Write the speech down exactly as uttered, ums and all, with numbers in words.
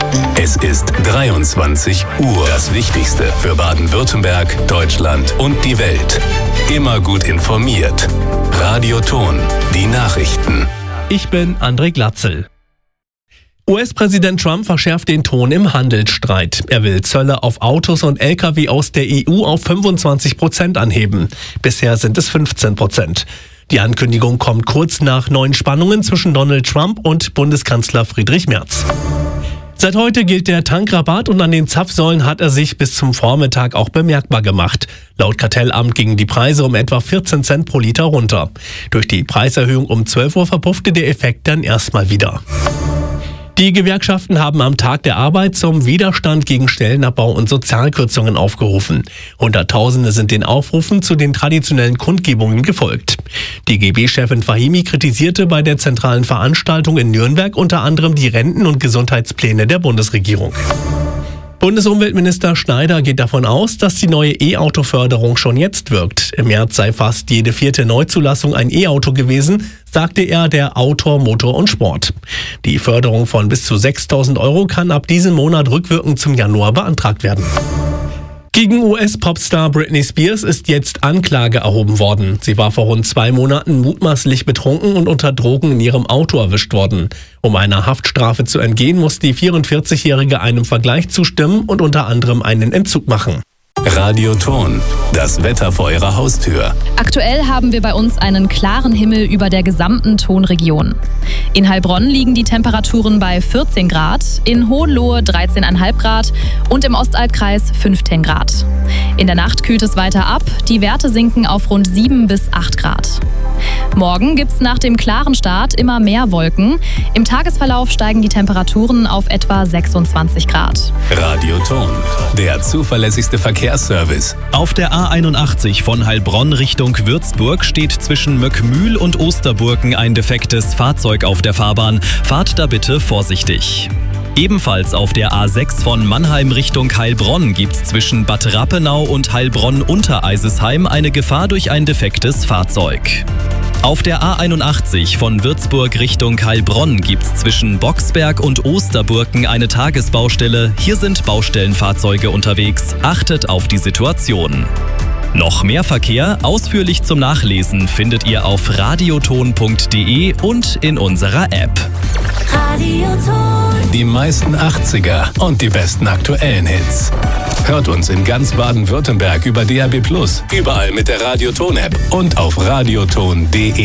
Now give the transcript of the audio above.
Es ist dreiundzwanzig Uhr. Das Wichtigste für Baden-Württemberg, Deutschland und die Welt. Immer gut informiert. Radio Ton, die Nachrichten. Ich bin André Glatzel. U S-Präsident Trump verschärft den Ton im Handelsstreit. Er will Zölle auf Autos und L K W aus der E U auf fünfundzwanzig Prozent anheben. Bisher sind es fünfzehn Prozent. Die Ankündigung kommt kurz nach neuen Spannungen zwischen Donald Trump und Bundeskanzler Friedrich Merz. Seit heute gilt der Tankrabatt und an den Zapfsäulen hat er sich bis zum Vormittag auch bemerkbar gemacht. Laut Kartellamt gingen die Preise um etwa vierzehn Cent pro Liter runter. Durch die Preiserhöhung um zwölf Uhr verpuffte der Effekt dann erstmal wieder. Die Gewerkschaften haben am Tag der Arbeit zum Widerstand gegen Stellenabbau und Sozialkürzungen aufgerufen. Hunderttausende sind den Aufrufen zu den traditionellen Kundgebungen gefolgt. Die G B-Chefin Fahimi kritisierte bei der zentralen Veranstaltung in Nürnberg unter anderem die Renten- und Gesundheitspläne der Bundesregierung. Bundesumweltminister Schneider geht davon aus, dass die neue E-Auto-Förderung schon jetzt wirkt. Im März sei fast jede vierte Neuzulassung ein E-Auto gewesen, sagte er der Autor, Motor und Sport. Die Förderung von bis zu sechstausend Euro kann ab diesem Monat rückwirkend zum Januar beantragt werden. Gegen U S-Popstar Britney Spears ist jetzt Anklage erhoben worden. Sie war vor rund zwei Monaten mutmaßlich betrunken und unter Drogen in ihrem Auto erwischt worden. Um einer Haftstrafe zu entgehen, muss die vierundvierzigjährige einem Vergleich zustimmen und unter anderem einen Entzug machen. Radio Ton, das Wetter vor Ihrer Haustür. Aktuell haben wir bei uns einen klaren Himmel über der gesamten Tonregion. In Heilbronn liegen die Temperaturen bei vierzehn Grad, in Hohenlohe dreizehn Komma fünf Grad und im Ostalbkreis fünfzehn Grad. In der Nacht kühlt es weiter ab, die Werte sinken auf rund sieben bis acht Grad. Morgen gibt's nach dem klaren Start immer mehr Wolken. Im Tagesverlauf steigen die Temperaturen auf etwa sechsundzwanzig Grad. Radio Ton, der zuverlässigste Verkehrsservice. Auf der A einundachtzig von Heilbronn Richtung Würzburg steht zwischen Möckmühl und Osterburgen ein defektes Fahrzeug auf der Fahrbahn. Fahrt da bitte vorsichtig. Ebenfalls auf der A sechs von Mannheim Richtung Heilbronn gibt's zwischen Bad Rappenau und Heilbronn-Untereisesheim eine Gefahr durch ein defektes Fahrzeug. Auf der A einundachtzig von Würzburg Richtung Heilbronn gibt's zwischen Boxberg und Osterburgen eine Tagesbaustelle. Hier sind Baustellenfahrzeuge unterwegs. Achtet auf die Situation. Noch mehr Verkehr ausführlich zum Nachlesen findet ihr auf radioton punkt de und in unserer App. Radioton. Die meisten achtziger und die besten aktuellen Hits. Hört uns in ganz Baden-Württemberg über D A B plus, überall mit der Radioton-App und auf radioton punkt de.